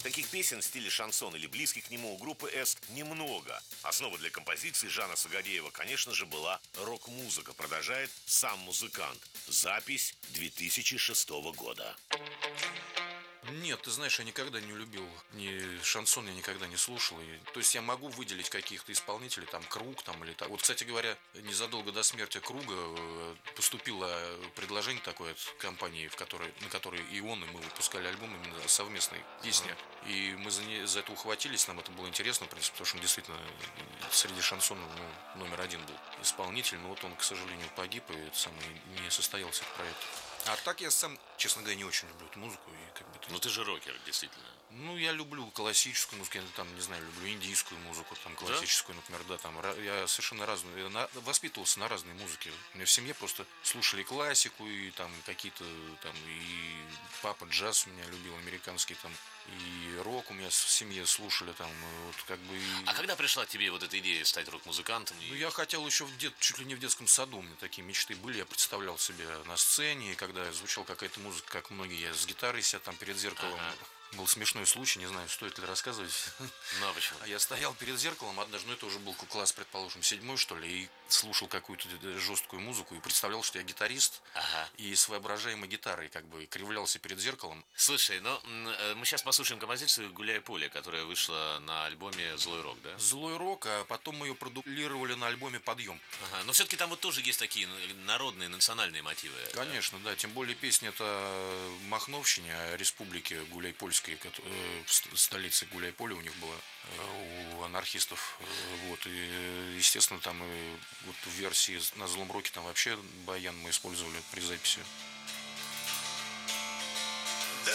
Таких песен в стиле шансон или близких к нему у группы «С» немного. Основа для композиции Жана Сагадеева, конечно же, была рок-музыка, продолжает сам музыкант. Запись 2006 года. Нет, ты знаешь, я никогда не любил, ни шансон я никогда не слушал. То есть я могу выделить каких-то исполнителей, там, Круг, там, или так. Вот, кстати говоря, незадолго до смерти Круга поступило предложение такое от компании, на которой и он, и мы выпускали альбом именно совместной песни. И мы за это ухватились, нам это было интересно, в принципе, потому что он действительно среди шансонов номер один был исполнитель. Но вот он, к сожалению, погиб, и это самое, не состоялся этот проект. А так я сам, честно говоря, не очень люблю эту музыку. И как бы, Ну ты же рокер, действительно. ну, я люблю классическую музыку, я там, не знаю, люблю индийскую музыку, там, классическую, например, да, там, я совершенно разную, воспитывался на разной музыке. У меня в семье просто слушали классику, и там какие-то, там, и папа джаз у меня любил, американский, там, и рок у меня в семье слушали, там, вот, как бы... А когда пришла к тебе вот эта идея стать рок-музыкантом? Ну, я хотел еще чуть ли не в детском саду, у меня такие мечты были, я представлял себя на сцене, и когда звучала какая-то музыка, как многие, я с гитарой себя там перед зеркалом. Был смешной случай, не знаю, стоит ли рассказывать. Ну, а почему? Я стоял перед зеркалом однажды, ну это уже был класс, предположим, 7-й, что ли, и слушал какую-то жесткую музыку и представлял, что я гитарист, и с воображаемой гитарой как бы кривлялся перед зеркалом. Слушай, ну мы сейчас послушаем композицию «Гуляй поле», которая вышла на альбоме «Злой рок», да? «Злой рок», а потом мы ее продублировали на альбоме «Подъем». Но все-таки там вот тоже есть такие народные, национальные мотивы. Конечно, да, тем более песня это Махновщине, о республике Гуляйпольской, в столице Гуляйполе у них была, у анархистов, вот, и, естественно, там и вот в версии на «Злом роке» там вообще баян мы использовали при записи.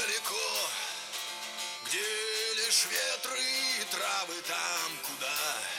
Далеко, где лишь ветры и травы, там, куда